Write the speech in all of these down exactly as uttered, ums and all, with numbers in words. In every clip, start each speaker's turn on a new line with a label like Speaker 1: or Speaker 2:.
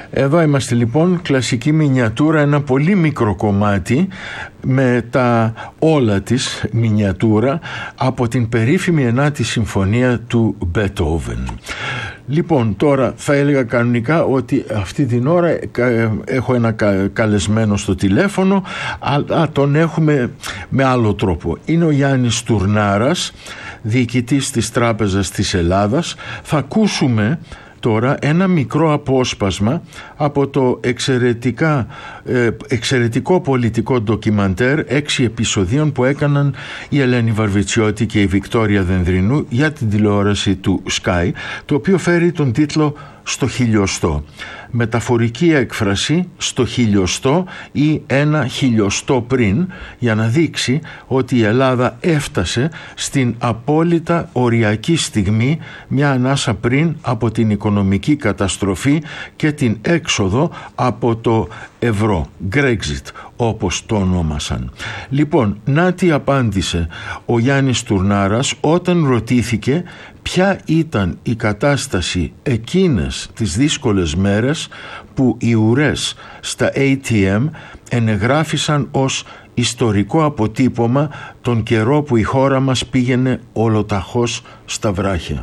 Speaker 1: Εδώ είμαστε λοιπόν, κλασική μινιατούρα, ένα πολύ μικρό κομμάτι με τα όλα της μινιατούρα από την περίφημη ενάτη συμφωνία του Μπετόβεν. Λοιπόν, τώρα θα έλεγα κανονικά ότι αυτή την ώρα έχω ένα καλεσμένο στο τηλέφωνο, αλλά τον έχουμε με άλλο τρόπο. Είναι ο Γιάννης Τουρνάρας, διοικητής της Τράπεζας της Ελλάδας. Θα ακούσουμε τώρα ένα μικρό απόσπασμα από το εξαιρετικά, ε, εξαιρετικό πολιτικό ντοκιμαντέρ έξι επεισοδίων που έκαναν η Ελένη Βαρβιτσιώτη και η Βικτόρια Δενδρινού για την τηλεόραση του Sky, το οποίο φέρει τον τίτλο «Στο χιλιοστό». Μεταφορική έκφραση «στο χιλιοστό» ή «ένα χιλιοστό πριν», για να δείξει ότι η Ελλάδα έφτασε στην απόλυτα οριακή στιγμή, μια ανάσα πριν από την οικονομική καταστροφή και την έξοδο από το ευρώ, Brexit όπως το ονόμασαν. Λοιπόν, να τι απάντησε ο Γιάννης Τουρνάρας όταν ρωτήθηκε ποια ήταν η κατάσταση εκείνες τις δύσκολες μέρες που οι ουρές στα έι τι εμ ενεγράφησαν ως ιστορικό αποτύπωμα τον καιρό που η χώρα μας πήγαινε ολοταχώς στα βράχια.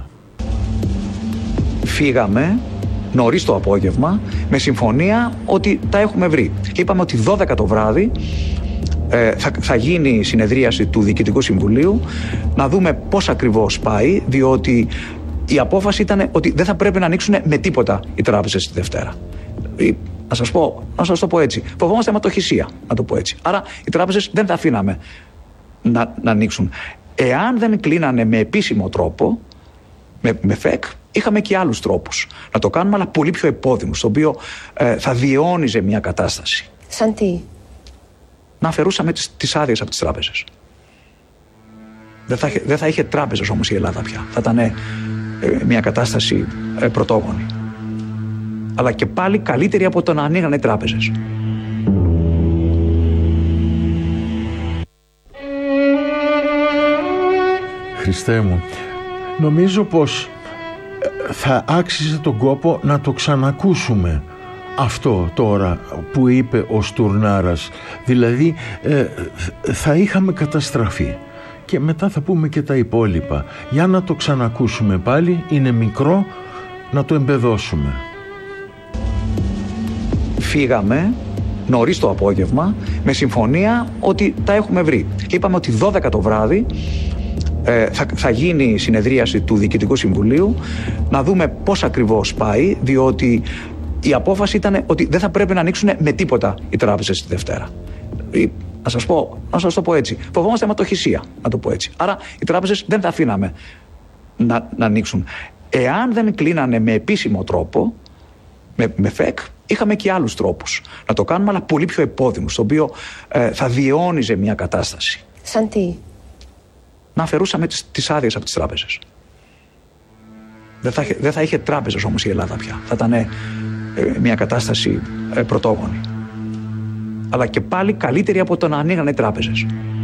Speaker 2: Φύγαμε νωρίς το απόγευμα με συμφωνία ότι τα έχουμε βρει. Και είπαμε ότι δώδεκα το βράδυ ε, θα, θα γίνει η συνεδρίαση του Διοικητικού Συμβουλίου, να δούμε πώς ακριβώς πάει, διότι η απόφαση ήταν ότι δεν θα πρέπει να ανοίξουν με τίποτα οι τράπεζες τη Δευτέρα. Να σας πω, να σας το πω έτσι. Φοβόμαστε αιματοχυσία, να το πω έτσι. Άρα οι τράπεζες δεν θα αφήναμε να, να ανοίξουν. Εάν δεν κλείνανε με επίσημο τρόπο, με, με ΦΕΚ, είχαμε και άλλους τρόπους να το κάνουμε, αλλά πολύ πιο επώδυνους, το οποίο ε, θα διαιώνιζε μια κατάσταση.
Speaker 3: Σαν τι?
Speaker 2: Να αφαιρούσαμε τις, τις άδειες από τις τράπεζες. Δεν θα, δεν θα είχε τράπεζες όμως η Ελλάδα πια. Θα ήταν ε, μια κατάσταση ε, πρωτόγονη. Αλλά και πάλι καλύτερη από το να ανοίγανε οι τράπεζες.
Speaker 1: Χριστέ μου, νομίζω πως θα άξιζε τον κόπο να το ξανακούσουμε αυτό τώρα που είπε ο Στουρνάρας. Δηλαδή ε, θα είχαμε καταστραφεί. Και μετά θα πούμε και τα υπόλοιπα. Για να το ξανακούσουμε πάλι, είναι μικρό, να το εμπεδώσουμε.
Speaker 2: Φύγαμε νωρίς το απόγευμα με συμφωνία ότι τα έχουμε βρει. Και είπαμε ότι δώδεκα το βράδυ ε, θα, θα γίνει η συνεδρίαση του Διοικητικού Συμβουλίου, να δούμε πώς ακριβώς πάει, διότι η απόφαση ήταν ότι δεν θα πρέπει να ανοίξουν με τίποτα οι τράπεζες τη Δευτέρα. Να σας πω, να σας το πω έτσι. Φοβόμαστε αιματοχυσία, να το πω έτσι. Άρα οι τράπεζες δεν θα αφήναμε να, να ανοίξουν. Εάν δεν κλείνανε με επίσημο τρόπο, με, με ΦΕΚ, είχαμε και άλλους τρόπους να το κάνουμε, αλλά πολύ πιο επώδυνους, το οποίο ε, θα διαιώνιζε μια κατάσταση.
Speaker 3: Σαν τι?
Speaker 2: Να αφαιρούσαμε τις, τις άδειες από τις τράπεζες. Δεν θα, δεν θα είχε τράπεζες όμως η Ελλάδα πια. Θα ήταν ε, μια κατάσταση ε, πρωτόγονη. Αλλά και πάλι καλύτερη από το να ανοίγανε οι τράπεζες.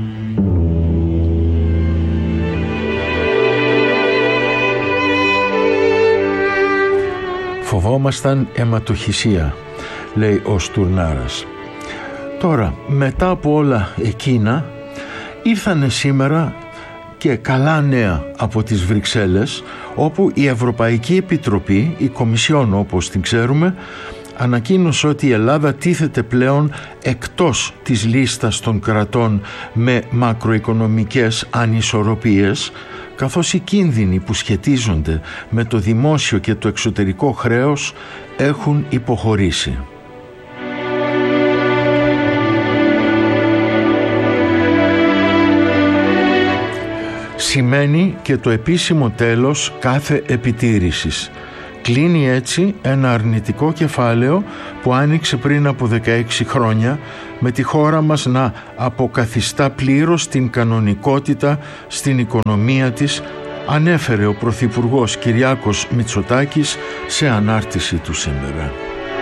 Speaker 1: Φοβόμασταν αιματοχυσία, λέει ο Στουρνάρας. Τώρα, μετά από όλα εκείνα, ήρθανε σήμερα και καλά νέα από τις Βρυξέλλες, όπου η Ευρωπαϊκή Επιτροπή, η Κομισιόν όπως την ξέρουμε, ανακοίνωσε ότι η Ελλάδα τίθεται πλέον εκτός της λίστας των κρατών με μακροοικονομικές ανισορροπίες, καθώς οι κίνδυνοι που σχετίζονται με το δημόσιο και το εξωτερικό χρέος έχουν υποχωρήσει. Σημαίνει και το επίσημο τέλος κάθε επιτήρησης. Κλείνει έτσι ένα αρνητικό κεφάλαιο που άνοιξε πριν από δεκαέξι χρόνια, με τη χώρα μας να αποκαθιστά πλήρως την κανονικότητα στην οικονομία της, ανέφερε ο Πρωθυπουργός Κυριάκος Μητσοτάκης σε ανάρτηση του σήμερα.